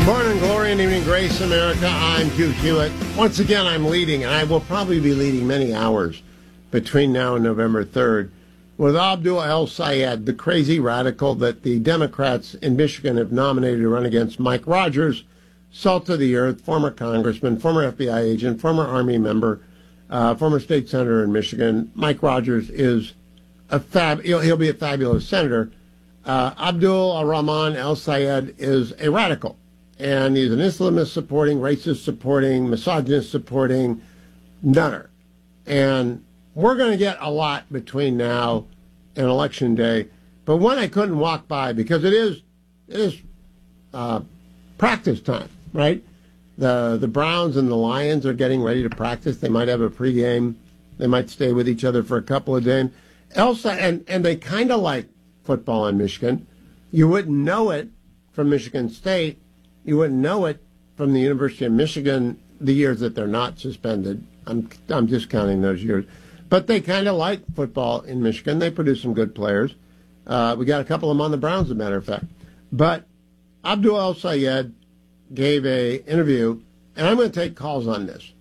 Morning glory and evening grace, America. I'm Hugh Hewitt. Once again, I'm leading, and I will probably be leading many hours between now and November 3rd with Abdul El-Sayed, the crazy radical that the Democrats in Michigan have nominated to run against Mike Rogers, salt of the earth, former congressman, former FBI agent, former Army member, former state senator in Michigan. Mike Rogers is he'll be a fabulous senator. Abdul Rahman El-Sayed is a radical. And he's an Islamist supporting, racist supporting, misogynist supporting, nunner. And we're going to get a lot between now and Election Day. But one I couldn't walk by because it is practice time, right? The Browns and the Lions are getting ready to practice. They might have a pregame. They might stay with each other for a couple of days. And they kind of like football in Michigan. You wouldn't know it from Michigan State. You wouldn't know it from the University of Michigan the years that they're not suspended. I'm discounting those years. But they kind of like football in Michigan. They produce some good players. We got a couple of them on the Browns, as a matter of fact. But Abdul El-Sayed gave an interview, and I'm going to take calls on this.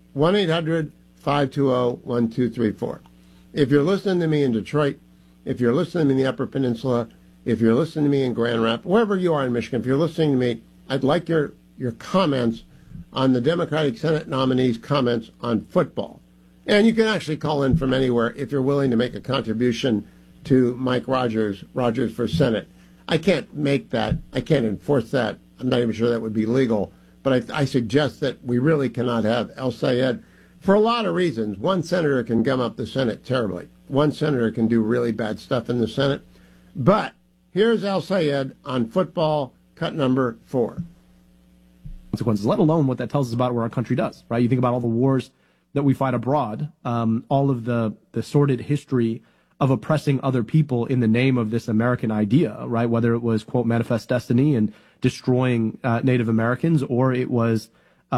1-800-520-1234. If you're listening to me in Detroit, if you're listening to me in the Upper Peninsula, if you're listening to me in Grand Rapids, wherever you are in Michigan, if you're listening to me, I'd like your comments on the Democratic Senate nominees' comments on football. And you can actually call in from anywhere if you're willing to make a contribution to Mike Rogers for Senate. I can't make that. I can't enforce that. I'm not even sure that would be legal. But I suggest that we really cannot have El-Sayed for a lot of reasons. One senator can gum up the Senate terribly. One senator can do really bad stuff in the Senate. But here's El-Sayed on football. Cut number 4. Consequences, let alone what that tells us about what our country does, right? You think about all the wars that we fight abroad, all of the sordid history of oppressing other people in the name of this American idea, right? Whether it was, quote, manifest destiny and destroying Native Americans, or it was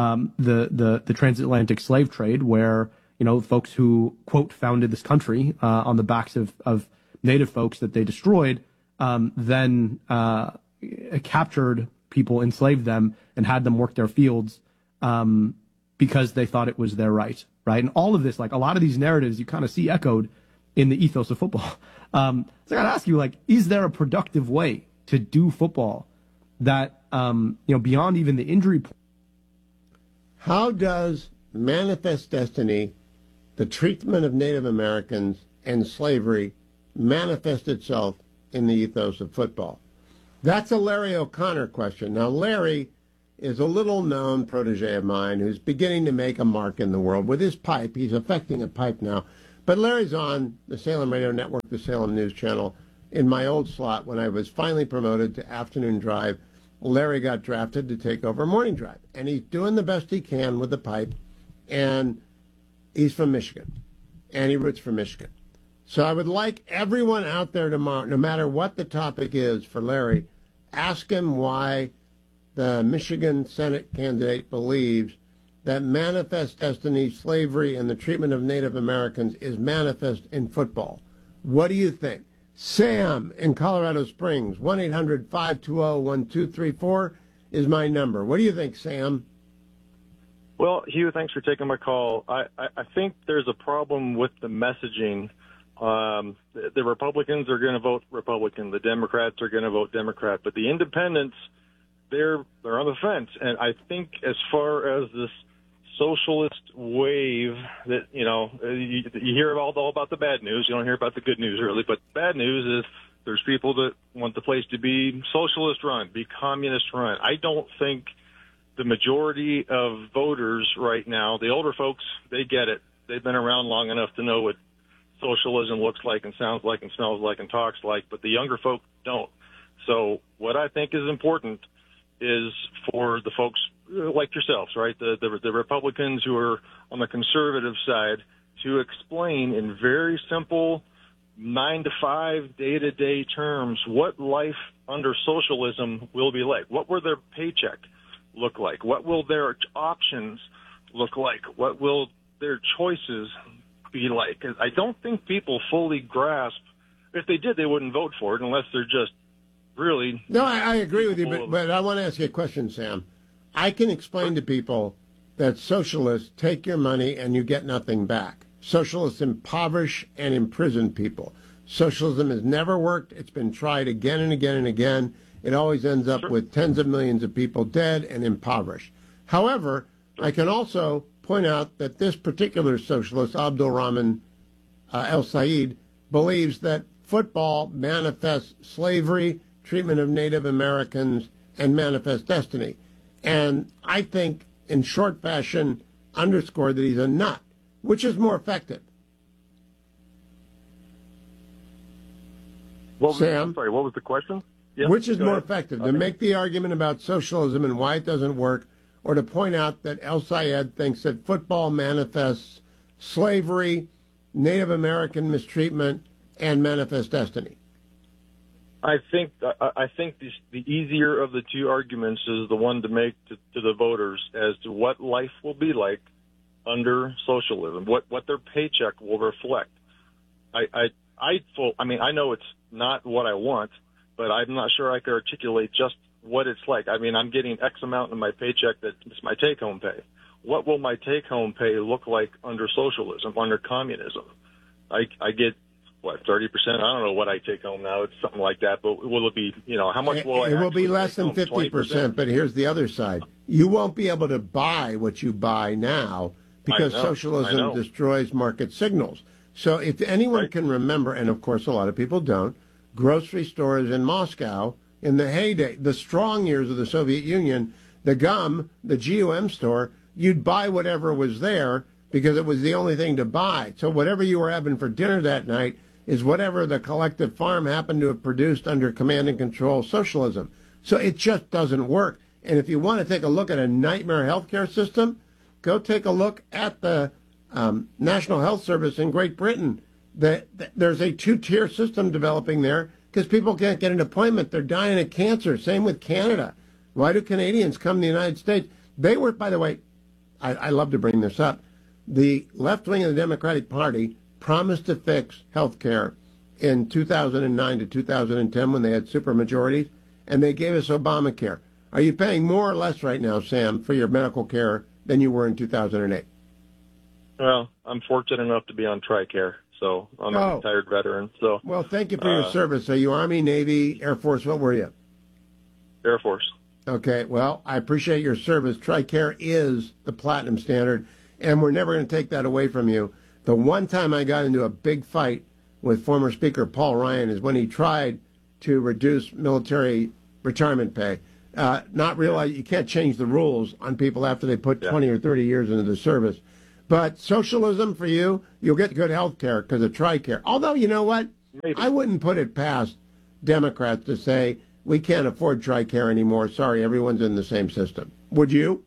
the transatlantic slave trade where, you know, folks who, quote, founded this country on the backs of Native folks that they destroyed, then captured people, enslaved them, and had them work their fields because they thought it was their right, right? And all of this, like a lot of these narratives, you kind of see echoed in the ethos of football. So I got to ask you, like, is there a productive way to do football that, beyond even the injury? How does manifest destiny, the treatment of Native Americans, and slavery manifest itself in the ethos of football? That's a Larry O'Connor question. Now, Larry is a little-known protege of mine who's beginning to make a mark in the world with his pipe. He's affecting a pipe now. But Larry's on the Salem Radio Network, the Salem News Channel. In my old slot, when I was finally promoted to afternoon drive, Larry got drafted to take over morning drive. And he's doing the best he can with the pipe. And he's from Michigan. And he roots for Michigan. So I would like everyone out there tomorrow, no matter what the topic is for Larry, ask him why the Michigan Senate candidate believes that manifest destiny, slavery, and the treatment of Native Americans is manifest in football. What do you think? Sam in Colorado Springs, 1-800-520-1234 is my number. What do you think, Sam? Well, Hugh, thanks for taking my call. I think there's a problem with the messaging. The Republicans are going to vote Republican. The Democrats are going to vote Democrat. But the independents, they're on the fence. And I think as far as this socialist wave that, you hear all about the bad news. You don't hear about the good news, really. But bad news is there's people that want the place to be socialist run, be communist run. I don't think the majority of voters right now, the older folks, they get it. They've been around long enough to know what socialism looks like and sounds like and smells like and talks like, but the younger folk don't. So what I think is important is for the folks like yourselves, right, the Republicans who are on the conservative side, to explain in very simple 9-to-5 day-to-day terms what life under socialism will be like. What will their paycheck look like? What will their options look like? What will their choices be like? I don't think people fully grasp. If they did, they wouldn't vote for it unless they're just really... No, I agree with you, but I want to ask you a question, Sam. I can explain to people that socialists take your money and you get nothing back. Socialists impoverish and imprison people. Socialism has never worked. It's been tried again and again and again. It always ends up with tens of millions of people dead and impoverished. However, I can also point out that this particular socialist, Abdul Rahman El Sayed, believes that football manifests slavery, treatment of Native Americans, and manifests destiny. And I think, in short fashion, underscore that he's a nut. Which is more effective? Sam? I'm sorry, what was the question? Yes, which is more ahead. effective, to make the argument about socialism and why it doesn't work, or to point out that El Sayed thinks that football manifests slavery, Native American mistreatment, and manifests destiny? I think the easier of the two arguments is the one to make to the voters as to what life will be like under socialism, what their paycheck will reflect. I know it's not what I want, but I'm not sure I could articulate just what it's like. I mean, I'm getting X amount in my paycheck that's my take-home pay. What will my take-home pay look like under socialism, under communism? I get, 30%? I don't know what I take home now. It's something like that. But will it be, how much will it will be less than 50%, but here's the other side. You won't be able to buy what you buy now because socialism destroys market signals. So if anyone can remember, and of course a lot of people don't, grocery stores in Moscow in the heyday, the strong years of the Soviet Union, the GUM, the GUM store, you'd buy whatever was there because it was the only thing to buy. So whatever you were having for dinner that night is whatever the collective farm happened to have produced under command and control socialism. So it just doesn't work. And if you want to take a look at a nightmare healthcare system, go take a look at the National Health Service in Great Britain. There's a two-tier system developing there because people can't get an appointment. They're dying of cancer. Same with Canada. Why do Canadians come to the United States? They were, by the way, I love to bring this up, the left wing of the Democratic Party promised to fix health care in 2009 to 2010 when they had supermajorities, and they gave us Obamacare. Are you paying more or less right now, Sam, for your medical care than you were in 2008? Well, I'm fortunate enough to be on TRICARE, so I'm a retired veteran. So, well, thank you for your service. Are you Army, Navy, Air Force? What were you? Air Force. Okay, well, I appreciate your service. TRICARE is the platinum standard, and we're never going to take that away from you. The one time I got into a big fight with former Speaker Paul Ryan is when he tried to reduce military retirement pay. Not realize you can't change the rules on people after they put 20 or 30 years into the service. But socialism for you, you'll get good health care because of TRICARE. Although, you know what? Maybe. I wouldn't put it past Democrats to say, we can't afford TRICARE anymore. Sorry, everyone's in the same system. Would you?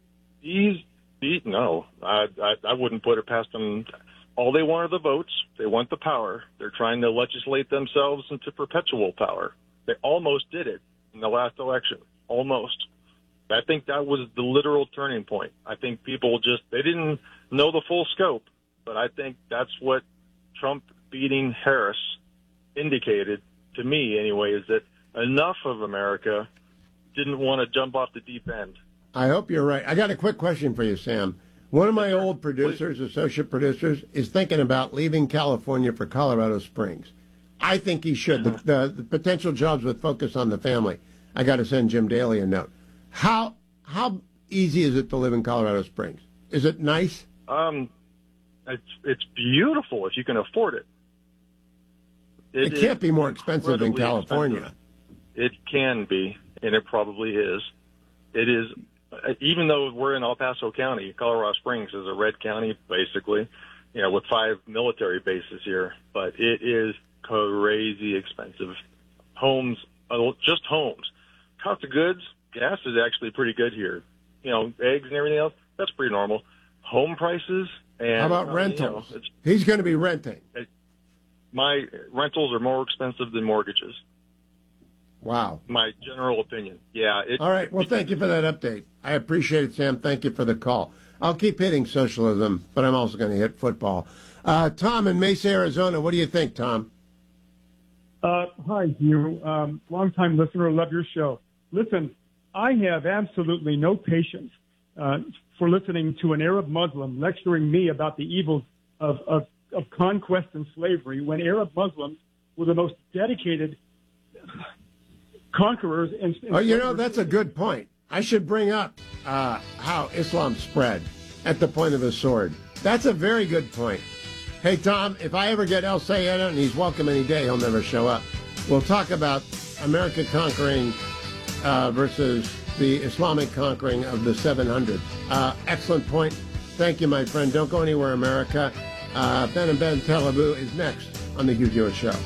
No. I wouldn't put it past them. All they want are the votes. They want the power. They're trying to legislate themselves into perpetual power. They almost did it in the last election. Almost. I think that was the literal turning point. I think people they didn't know the full scope, but I think that's what Trump beating Harris indicated, to me anyway, is that enough of America didn't want to jump off the deep end. I hope you're right. I got a quick question for you, Sam. One of my old producers, associate producers, is thinking about leaving California for Colorado Springs. I think he should. The potential jobs would focus on the family. I got to send Jim Daly a note. How easy is it to live in Colorado Springs? Is it nice? It's beautiful if you can afford it. It can't be more expensive than California. Expensive. It can be, and it probably is. It is, even though we're in El Paso County, Colorado Springs is a red county, basically, with 5 military bases here. But it is crazy expensive. Homes, just homes. Cost of goods, gas is actually pretty good here. Eggs and everything else, that's pretty normal. Home prices and how about rentals? He's going to be renting. My rentals are more expensive than mortgages. Wow. My general opinion. Yeah. All right. Well, thank you for that update. I appreciate it, Sam. Thank you for the call. I'll keep hitting socialism, but I'm also going to hit football. Tom in Mesa, Arizona. What do you think, Tom? Hi, Hugh. Long-time listener. Love your show. Listen, I have absolutely no patience for listening to an Arab Muslim lecturing me about the evils of conquest and slavery when Arab Muslims were the most dedicated conquerors. That's a good point. I should bring up how Islam spread at the point of a sword. That's a very good point. Hey, Tom, if I ever get El Sayed, and he's welcome any day, he'll never show up, we'll talk about America conquering versus the Islamic conquering of the 700s. Excellent point. Thank you, my friend. Don't go anywhere, America. Ben and Ben Tel Aviv is next on The Hugh Hewitt Show.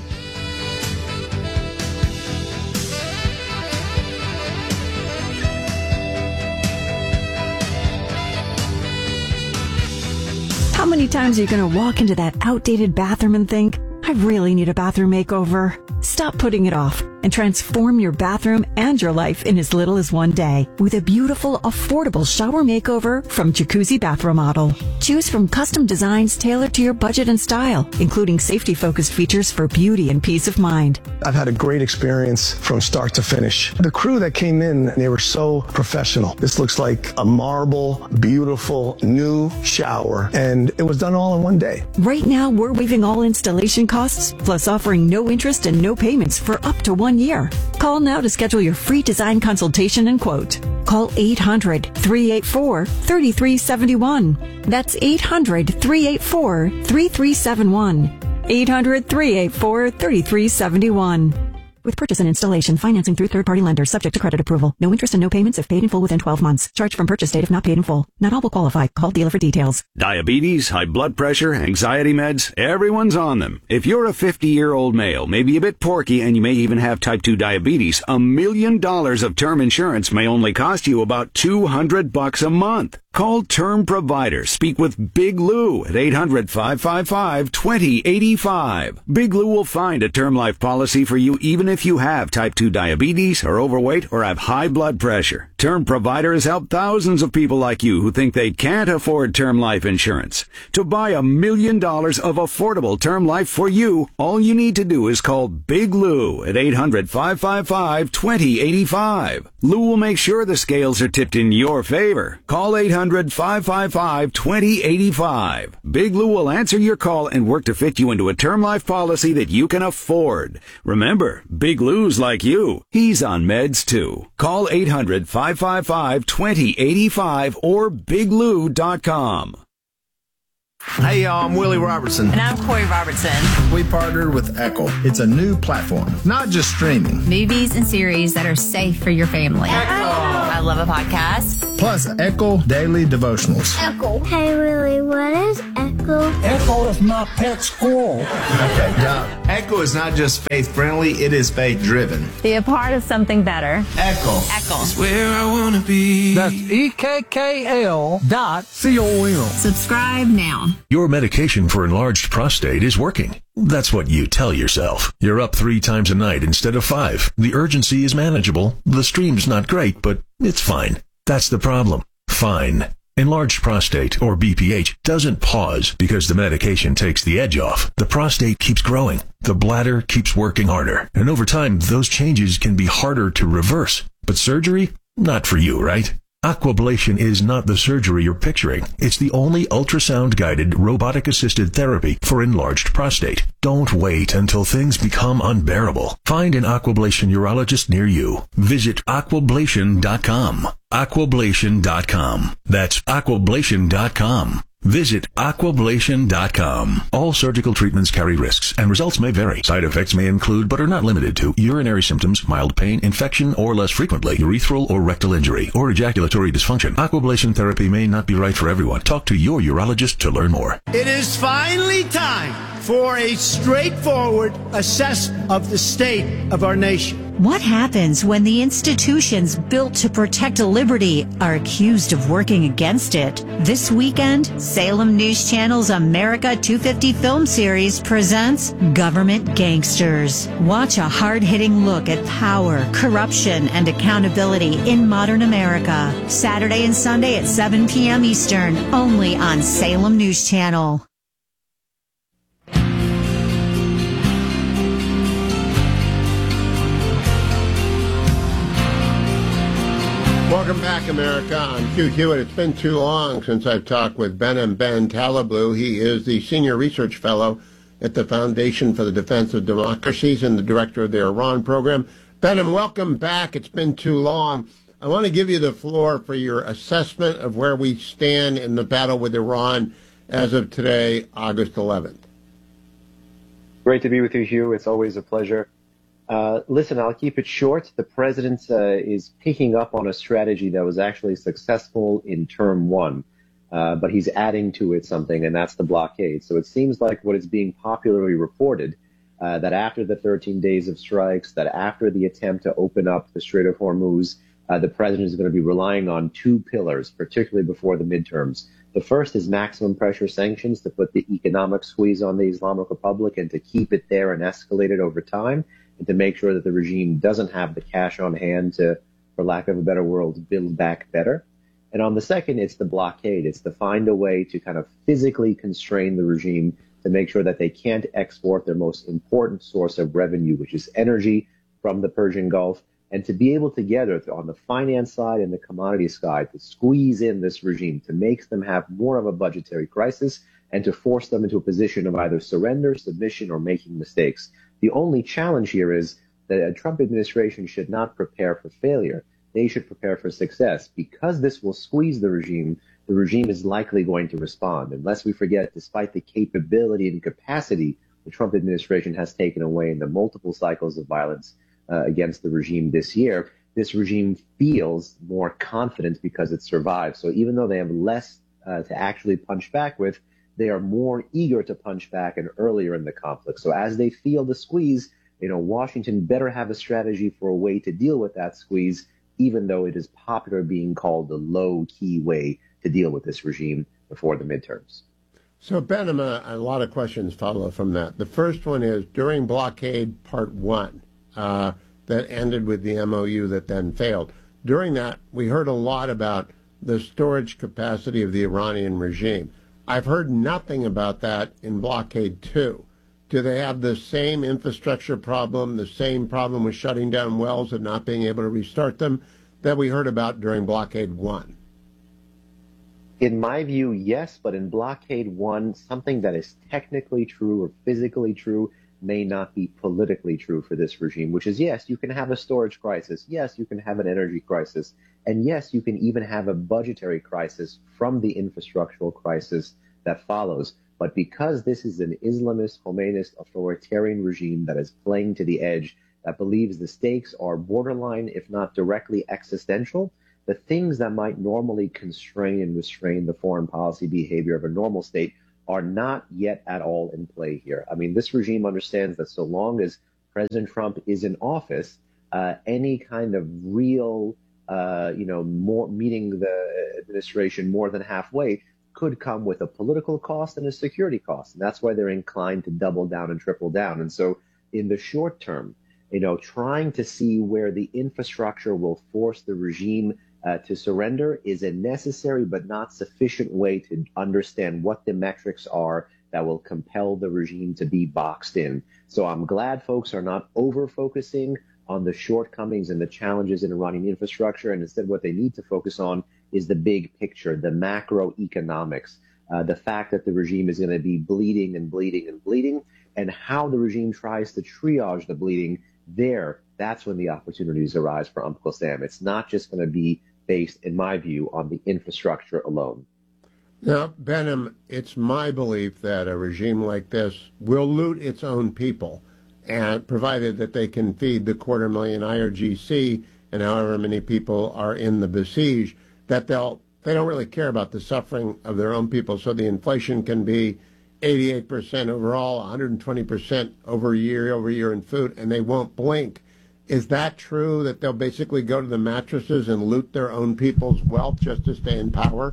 How many times are you going to walk into that outdated bathroom and think, I really need a bathroom makeover? Stop putting it off and transform your bathroom and your life in as little as one day with a beautiful, affordable shower makeover from Jacuzzi Bath Remodel. Choose from custom designs tailored to your budget and style, including safety-focused features for beauty and peace of mind. I've had a great experience from start to finish. The crew that came in, they were so professional. This looks like a marble, beautiful, new shower, and it was done all in one day. Right now, we're waiving all installation costs, plus offering no interest and no payments for up to 1 year. Call now to schedule your free design consultation and quote. Call 800-384-3371. That's 800-384-3371. 800-384-3371. With purchase and installation, financing through third-party lenders, subject to credit approval. No interest and no payments if paid in full within 12 months. Charge from purchase date if not paid in full. Not all will qualify. Call dealer for details. Diabetes, high blood pressure, anxiety meds, everyone's on them. If you're a 50-year-old male, maybe a bit porky, and you may even have type 2 diabetes, $1 million of term insurance may only cost you about $200 a month. Call Term Provider. Speak with Big Lou at 800-555-2085. Big Lou will find a term life policy for you even if you have type 2 diabetes, are overweight, or have high blood pressure. Term Provider has helped thousands of people like you who think they can't afford term life insurance. To buy $1 million of affordable term life for you, all you need to do is call Big Lou at 800-555-2085. Lou will make sure the scales are tipped in your favor. Call 800-555-2085. Big Lou will answer your call and work to fit you into a term life policy that you can afford. Remember, Big Lou's like you. He's on meds too. Call 800-555-2085 or biglou.com. Hey y'all, I'm Willie Robertson. And I'm Corey Robertson. We partnered with Echo. It's a new platform, not just streaming. Movies and series that are safe for your family. Echo! I love a podcast. Plus Echo Daily Devotionals. Echo. Hey Willie, what is Echo? Echo is my pet squirrel. Okay, Doc. Echo is not just faith-friendly, it is faith-driven. Be a part of something better. Echo. Echo. It's where I want to be. That's EKKL.com. Subscribe now. Your medication for enlarged prostate is working. That's what you tell yourself. You're up 3 times a night instead of 5. The urgency is manageable. The stream's not great, but it's fine. That's the problem. Fine. Enlarged prostate, or BPH, doesn't pause because the medication takes the edge off. The prostate keeps growing. The bladder keeps working harder. And over time, those changes can be harder to reverse. But surgery? Not for you, right? Aquablation is not the surgery you're picturing. It's the only ultrasound-guided, robotic-assisted therapy for enlarged prostate. Don't wait until things become unbearable. Find an Aquablation urologist near you. Visit aquablation.com. Aquablation.com. That's aquablation.com. Visit aquablation.com. All surgical treatments carry risks, and results may vary. Side effects may include, but are not limited to, urinary symptoms, mild pain, infection, or less frequently, urethral or rectal injury, or ejaculatory dysfunction. Aquablation therapy may not be right for everyone. Talk to your urologist to learn more. It is finally time for a straightforward assessment of the state of our nation. What happens when the institutions built to protect liberty are accused of working against it? This weekend, Salem News Channel's America 250 film series presents Government Gangsters. Watch a hard-hitting look at power, corruption, and accountability in modern America. Saturday and Sunday at 7 p.m. Eastern, only on Salem News Channel. Welcome back, America. I'm Hugh Hewitt. It's been too long since I've talked with Behnam Ben Taleblu. He is the Senior Research Fellow at the Foundation for the Defense of Democracies and the Director of the Iran Program. Behnam, welcome back. It's been too long. I want to give you the floor for your assessment of where we stand in the battle with Iran as of today, August 11th. Great to be with you, Hugh. It's always a pleasure. Listen, I'll keep it short. The president is picking up on a strategy that was actually successful in term one, but he's adding to it something, and that's the blockade. So it seems like what is being popularly reported, that after the 13 days of strikes, that after the attempt to open up the Strait of Hormuz, the president is going to be relying on two pillars, particularly before the midterms. The first is maximum pressure sanctions to put the economic squeeze on the Islamic Republic and to keep it there and escalate it over time, and to make sure that the regime doesn't have the cash on hand to, for lack of a better word, build back better. And on the second, it's the blockade. It's to find a way to kind of physically constrain the regime to make sure that they can't export their most important source of revenue, which is energy from the Persian Gulf, and to be able together on the finance side and the commodity side to squeeze in this regime, to make them have more of a budgetary crisis and to force them into a position of either surrender, submission, or making mistakes. The only challenge here is that a Trump administration should not prepare for failure. They should prepare for success. Because this will squeeze the regime is likely going to respond. And lest we forget, despite the capability and capacity the Trump administration has taken away in the multiple cycles of violence against the regime this year, this regime feels more confident because it survived. So even though they have less to actually punch back with, they are more eager to punch back and earlier in the conflict. So as they feel the squeeze, Washington better have a strategy for a way to deal with that squeeze, even though it is popular being called the low-key way to deal with this regime before the midterms. So, Behnam, a lot of questions follow from that. The first one is, during blockade part one, that ended with the MOU that then failed. During that, we heard a lot about the storage capacity of the Iranian regime. I've heard nothing about that in blockade 2. Do they have the same infrastructure problem, the same problem with shutting down wells and not being able to restart them that we heard about during blockade 1? In my view, yes, but in blockade 1, something that is technically true or physically true may not be politically true for this regime, which is, yes, you can have a storage crisis. Yes, you can have an energy crisis. And yes, you can even have a budgetary crisis from the infrastructural crisis that follows. But because this is an Islamist, Khomeinist, authoritarian regime that is playing to the edge, that believes the stakes are borderline, if not directly existential, the things that might normally constrain and restrain the foreign policy behavior of a normal state are not yet at all in play here. I mean, this regime understands that so long as President Trump is in office, any kind of real, more meeting the administration more than halfway could come with a political cost and a security cost. And that's why they're inclined to double down and triple down. And so in the short term, trying to see where the infrastructure will force the regime to surrender is a necessary but not sufficient way to understand what the metrics are that will compel the regime to be boxed in. So I'm glad folks are not over-focusing on the shortcomings and the challenges in Iranian infrastructure, and instead what they need to focus on is the big picture, the macroeconomics, the fact that the regime is going to be bleeding and bleeding and bleeding, and how the regime tries to triage the bleeding there. That's when the opportunities arise for Uncle Sam. It's not just going to be based, in my view, on the infrastructure alone. Now, Behnam, it's my belief that a regime like this will loot its own people, and provided that they can feed the 250,000 IRGC and however many people are in the besiege, that they don't really care about the suffering of their own people. So the inflation can be 88% overall, 120% over year in food, and they won't blink. Is that true, that they'll basically go to the mattresses and loot their own people's wealth just to stay in power?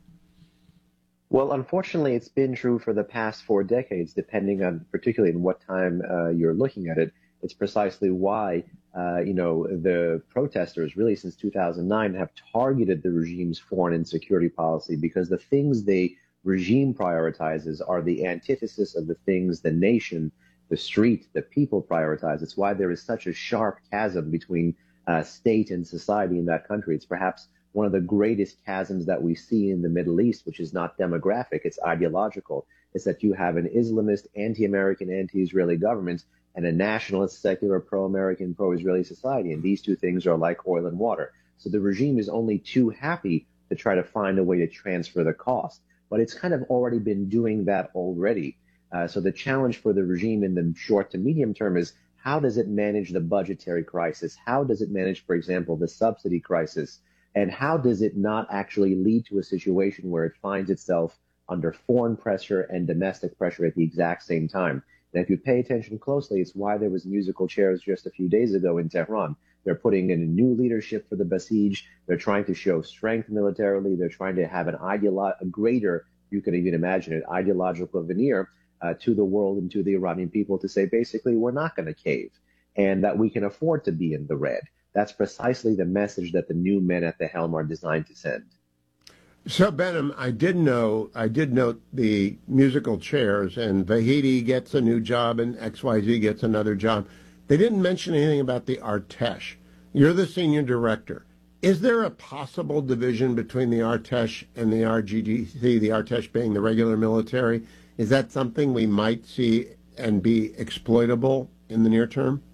Well, unfortunately, it's been true for the past 4 decades, depending on particularly in what time you're looking at it. It's precisely why, the protesters really since 2009 have targeted the regime's foreign and security policy, because the things the regime prioritizes are the antithesis of the things the nation, the street, the people prioritize. It's why there is such a sharp chasm between state and society in that country. It's perhaps one of the greatest chasms that we see in the Middle East, which is not demographic, it's ideological, is that you have an Islamist, anti-American, anti-Israeli government and a nationalist, secular, pro-American, pro-Israeli society. And these two things are like oil and water. So the regime is only too happy to try to find a way to transfer the cost. But it's kind of already been doing that already. So the challenge for the regime in the short to medium term is, how does it manage the budgetary crisis? How does it manage, for example, the subsidy crisis? And how does it not actually lead to a situation where it finds itself under foreign pressure and domestic pressure at the exact same time? And if you pay attention closely, it's why there was musical chairs just a few days ago in Tehran. They're putting in a new leadership for the Basij. They're trying to show strength militarily. They're trying to have a greater, you can even imagine it, ideological veneer to the world and to the Iranian people to say, basically, we're not going to cave and that we can afford to be in the red. That's precisely the message that the new men at the helm are designed to send. So, Behnam, I did note the musical chairs, and Vahidi gets a new job and XYZ gets another job. They didn't mention anything about the Artesh. You're the senior director. Is there a possible division between the Artesh and the RGGC, the Artesh being the regular military? Is that something we might see and be exploitable in the near term?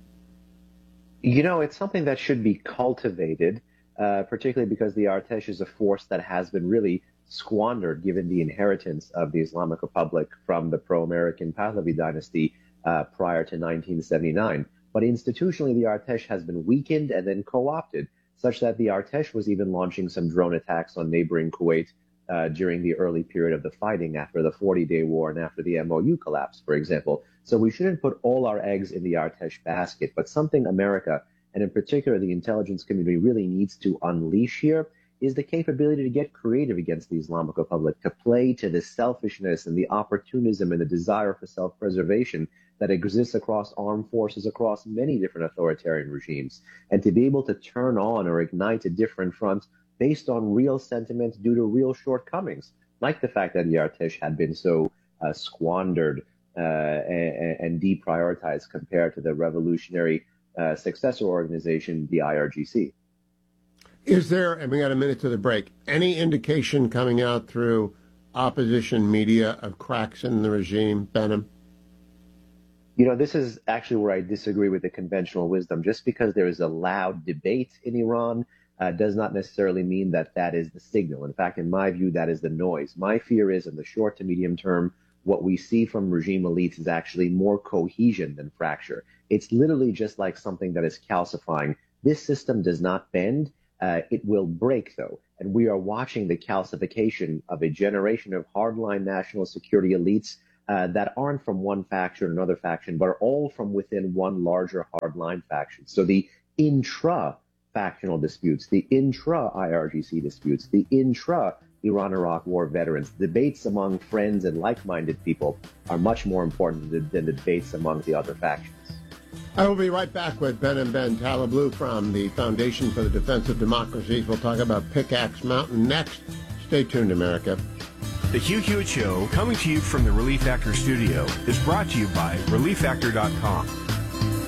You know, it's something that should be cultivated, particularly because the Artesh is a force that has been really squandered given the inheritance of the Islamic Republic from the pro-American Pahlavi dynasty prior to 1979. But institutionally, the Artesh has been weakened and then co-opted, such that the Artesh was even launching some drone attacks on neighboring Kuwait during the early period of the fighting after the 40-day war and after the MOU collapsed, for example. So we shouldn't put all our eggs in the Artesh basket, but something America, and in particular the intelligence community, really needs to unleash here is the capability to get creative against the Islamic Republic, to play to the selfishness and the opportunism and the desire for self-preservation that exists across armed forces, across many different authoritarian regimes, and to be able to turn on or ignite a different front based on real sentiment due to real shortcomings, like the fact that the Artesh had been so squandered and deprioritized compared to the revolutionary successor organization, the IRGC. Is there, and we got a minute to the break, any indication coming out through opposition media of cracks in the regime, Behnam? You know, this is actually where I disagree with the conventional wisdom. Just because there is a loud debate in Iran does not necessarily mean that that is the signal. In fact, in my view, that is the noise. My fear is in the short to medium term, what we see from regime elites is actually more cohesion than fracture. It's literally just like something that is calcifying. This system does not bend. It will break, though. And we are watching the calcification of a generation of hardline national security elites that aren't from one faction or another faction, but are all from within one larger hardline faction. So the intra-factional disputes, the intra-IRGC disputes, the intra-Iran-Iraq War veterans, debates among friends and like-minded people are much more important than the debates among the other factions. I will be right back with Behnam Ben Taleblu from the Foundation for the Defense of Democracies. We'll talk about Pickaxe Mountain next. Stay tuned, America. The Hugh Hewitt Show, coming to you from the Relief Factor studio, is brought to you by ReliefFactor.com.